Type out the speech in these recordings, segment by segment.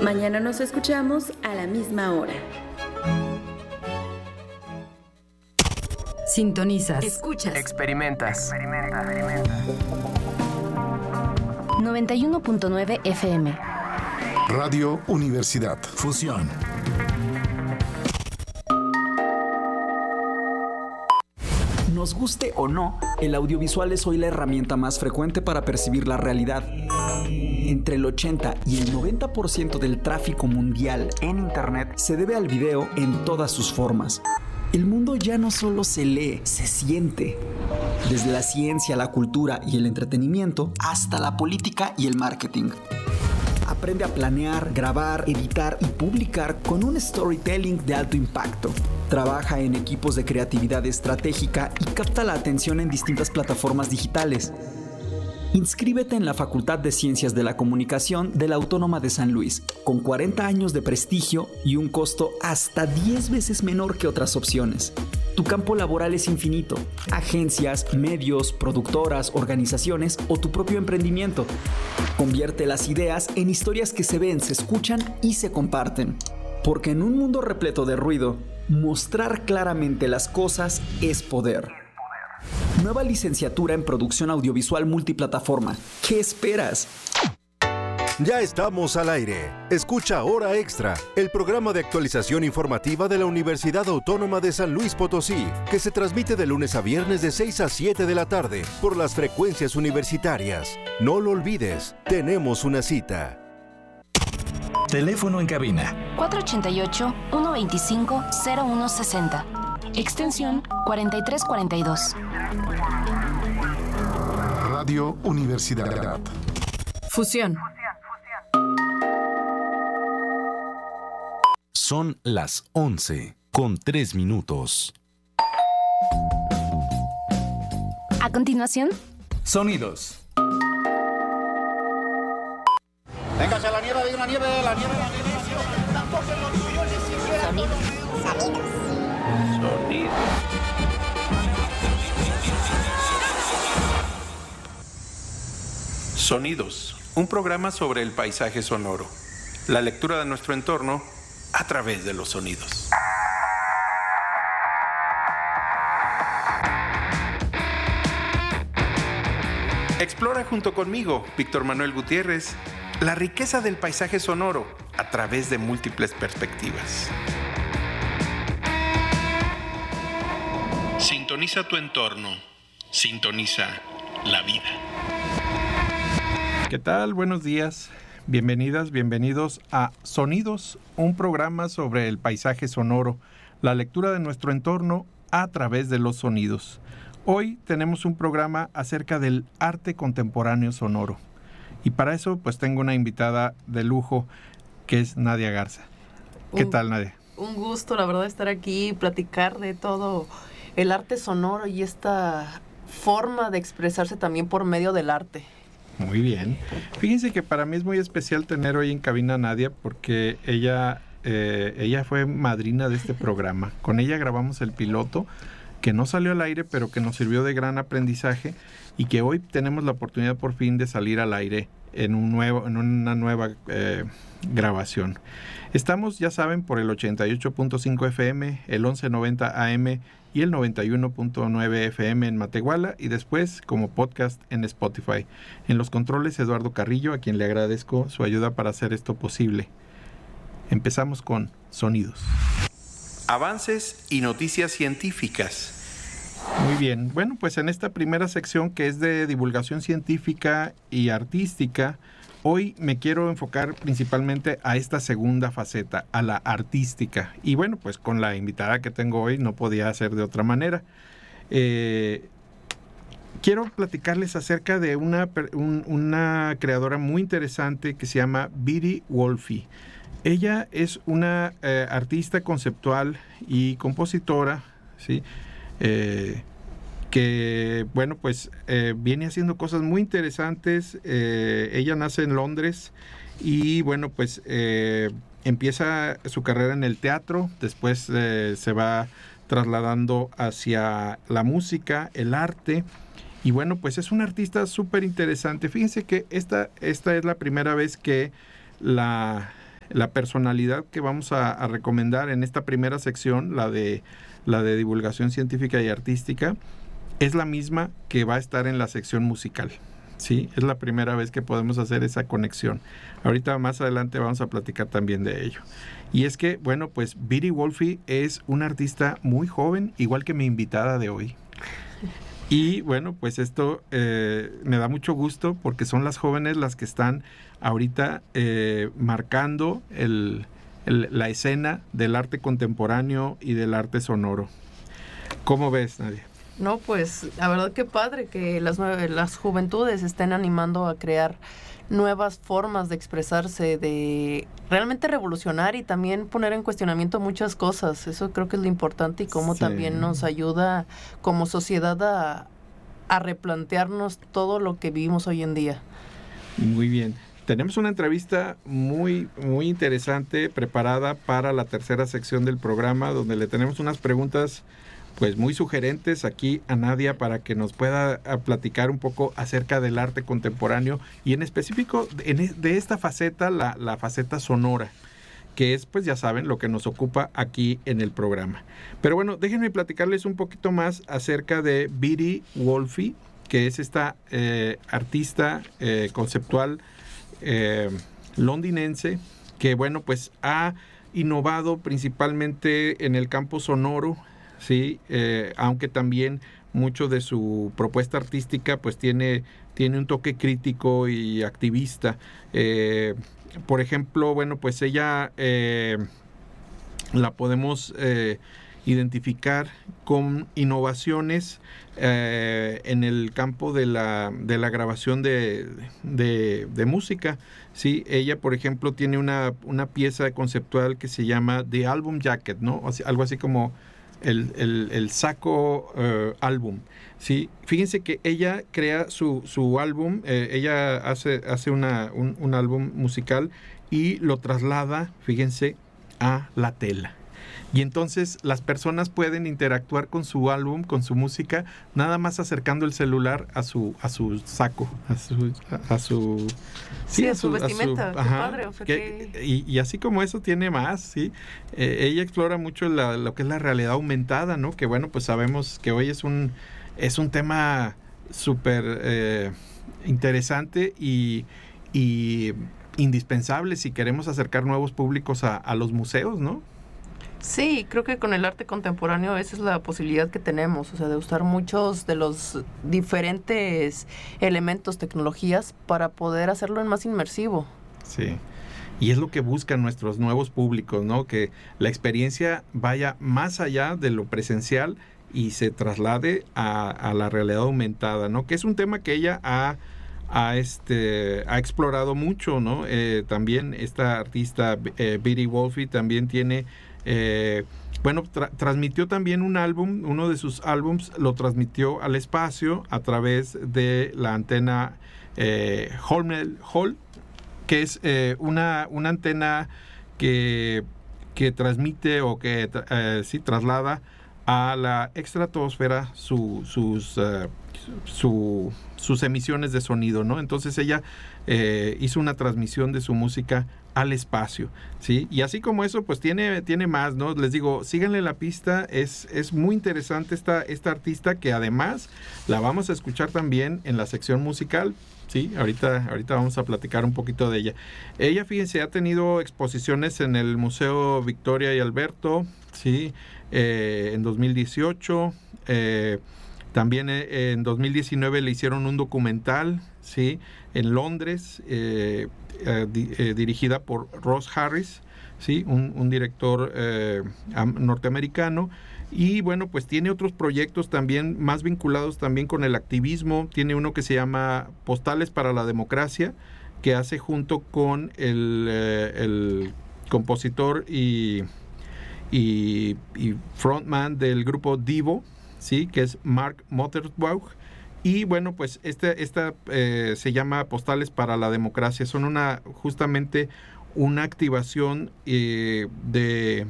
Mañana nos escuchamos a la misma hora. Sintonizas. Escuchas. Experimentas. 91.9 FM. Radio Universidad. Fusión. Nos guste o no, el audiovisual es hoy la herramienta más frecuente para percibir la realidad. Entre el 80 y el 90% del tráfico mundial en Internet se debe al video en todas sus formas. El mundo ya no solo se lee, se siente. Desde la ciencia, la cultura y el entretenimiento, hasta la política y el marketing. Aprende a planear, grabar, editar y publicar con un storytelling de alto impacto. Trabaja en equipos de creatividad estratégica y capta la atención en distintas plataformas digitales. Inscríbete en la Facultad de Ciencias de la Comunicación de la Autónoma de San Luis, con 40 años de prestigio y un costo hasta 10 veces menor que otras opciones. Tu campo laboral es infinito. Agencias, medios, productoras, organizaciones o tu propio emprendimiento. Convierte las ideas en historias que se ven, se escuchan y se comparten. Porque en un mundo repleto de ruido, mostrar claramente las cosas es poder. Nueva licenciatura en producción audiovisual multiplataforma. ¿Qué esperas? Ya estamos al aire. Escucha Hora Extra, el programa de actualización informativa de la Universidad Autónoma de San Luis Potosí, que se transmite de lunes a viernes de 6 a 7 de la tarde por las frecuencias universitarias. No lo olvides, tenemos una cita. Teléfono en cabina. 488-125-0160. Extensión 4342. Radio Universidad. Fusión. Son las 11:03. A continuación, Sonidos. Véngase a la nieve, hay una nieve, la nieve. Sonidos, un programa sobre el paisaje sonoro, la lectura de nuestro entorno a través de los sonidos. Explora junto conmigo, Víctor Manuel Gutiérrez, la riqueza del paisaje sonoro a través de múltiples perspectivas. Sintoniza tu entorno, sintoniza la vida. ¿Qué tal? Buenos días. Bienvenidas, bienvenidos a Sonidos, un programa sobre el paisaje sonoro, la lectura de nuestro entorno a través de los sonidos. Hoy tenemos un programa acerca del arte contemporáneo sonoro. Y para eso, pues tengo una invitada de lujo, que es Nadia Garza. ¿Qué tal, Nadia? Un gusto, la verdad, estar aquí y platicar de todo el arte sonoro y esta forma de expresarse también por medio del arte. Muy bien. Fíjense que para mí es muy especial tener hoy en cabina a Nadia porque ella fue madrina de este programa. Con ella grabamos el piloto que no salió al aire, pero que nos sirvió de gran aprendizaje y que hoy tenemos la oportunidad por fin de salir al aire en una nueva grabación. Estamos, ya saben, por el 88.5 FM, el 1190 AM y el 91.9 FM en Matehuala y después como podcast en Spotify. En los controles, Eduardo Carrillo, a quien le agradezco su ayuda para hacer esto posible. Empezamos con Sonidos. Avances y noticias científicas. Muy bien. Bueno, pues en esta primera sección que es de divulgación científica y artística, hoy me quiero enfocar principalmente a esta segunda faceta, a la artística. Y bueno, pues con la invitada que tengo hoy no podía ser de otra manera. Quiero platicarles acerca de una creadora muy interesante que se llama Beatty Wolfe. Ella es una artista conceptual y compositora, ¿sí? Que, bueno, pues viene haciendo cosas muy interesantes. Ella nace en Londres y, bueno, pues empieza su carrera en el teatro, después se va trasladando hacia la música, el arte, y bueno, pues es una artista súper interesante. Fíjense que esta es la primera vez que la la personalidad que vamos a recomendar en esta primera sección, la de divulgación científica y artística, es la misma que va a estar en la sección musical. Sí, es la primera vez que podemos hacer esa conexión. Ahorita más adelante vamos a platicar también de ello. Y es que, bueno, pues Beatty Wolfe es una artista muy joven, igual que mi invitada de hoy. Y bueno, pues esto me da mucho gusto porque son las jóvenes las que están ahorita marcando la escena del arte contemporáneo y del arte sonoro. ¿Cómo ves, Nadia? No, pues la verdad que padre que las juventudes estén animando a crear nuevas formas de expresarse, de realmente revolucionar y también poner en cuestionamiento muchas cosas. Eso creo que es lo importante y cómo también nos ayuda como sociedad a replantearnos todo lo que vivimos hoy en día. Muy bien. Tenemos una entrevista muy, muy interesante preparada para la tercera sección del programa, donde le tenemos unas preguntas pues muy sugerentes aquí a Nadia para que nos pueda platicar un poco acerca del arte contemporáneo y en específico de esta faceta, la faceta sonora, que es, pues ya saben, lo que nos ocupa aquí en el programa. Pero bueno, déjenme platicarles un poquito más acerca de Beatty Wolfe, que es esta artista conceptual londinense, que bueno, pues ha innovado principalmente en el campo sonoro, sí, aunque también mucho de su propuesta artística pues tiene un toque crítico y activista. Por ejemplo, bueno, pues ella la podemos identificar con innovaciones en el campo de la grabación de música. Sí, ella, por ejemplo, tiene una pieza conceptual que se llama The Album Jacket, ¿no? Algo así como el saco álbum. Sí, fíjense que ella crea su álbum, ella hace un álbum musical y lo traslada, fíjense, a la tela. Y entonces las personas pueden interactuar con su álbum, con su música, nada más acercando el celular a su saco, a su vestimenta. Qué padre, o sea y así como eso tiene más, sí. Ella explora mucho lo que es la realidad aumentada, ¿no? Que bueno, pues sabemos que hoy es un tema súper interesante y indispensable si queremos acercar nuevos públicos a los museos, ¿no? Sí, creo que con el arte contemporáneo esa es la posibilidad que tenemos, o sea, de usar muchos de los diferentes elementos, tecnologías, para poder hacerlo en más inmersivo. Sí, y es lo que buscan nuestros nuevos públicos, ¿no? Que la experiencia vaya más allá de lo presencial y se traslade a la realidad aumentada, ¿no? Que es un tema que ella ha explorado mucho, ¿no? También esta artista Beatty Wolfe también tiene transmitió también un álbum, uno de sus álbums lo transmitió al espacio a través de la antena Hall, que es una antena que transmite o que traslada a la estratosfera sus emisiones de sonido, ¿no? Entonces ella hizo una transmisión de su música al espacio, ¿sí? Y así como eso, pues tiene más, ¿no? Les digo, síganle la pista, es muy interesante esta artista, que además la vamos a escuchar también en la sección musical, ¿sí? Ahorita vamos a platicar un poquito de ella. Ella, fíjense, ha tenido exposiciones en el Museo Victoria y Alberto, ¿sí? En 2018, también en 2019 le hicieron un documental, ¿sí? En Londres, dirigida por Ross Harris, ¿sí? Un director norteamericano. Y bueno, pues tiene otros proyectos también más vinculados también con el activismo. Tiene uno que se llama Postales para la Democracia, que hace junto con el compositor y frontman del grupo Devo, ¿sí? Que es Mark Mothersbaugh. Y bueno, pues esta se llama Postales para la Democracia. Son justamente una activación de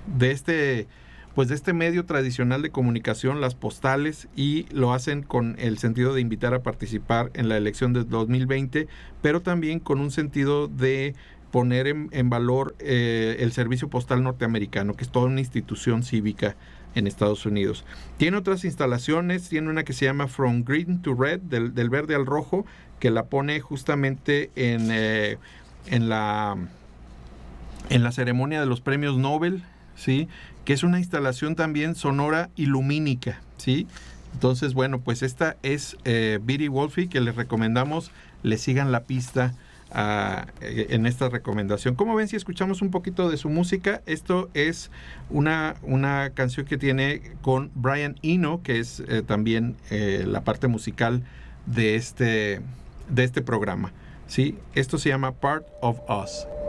este medio tradicional de comunicación, las postales, y lo hacen con el sentido de invitar a participar en la elección de 2020, pero también con un sentido de poner en valor el servicio postal norteamericano, que es toda una institución cívica en Estados Unidos. Tiene otras instalaciones, tiene una que se llama From Green to Red, del verde al rojo, que la pone justamente en la ceremonia de los premios Nobel, ¿sí? Que es una instalación también sonora y lumínica, ¿sí? Entonces, bueno, pues esta es Beatty Wolfe, que les recomendamos le sigan la pista en esta recomendación. ¿Cómo ven si escuchamos un poquito de su música? Esto es una canción que tiene con Brian Eno, que es también la parte musical de este programa, ¿sí? Esto se llama Part of Us.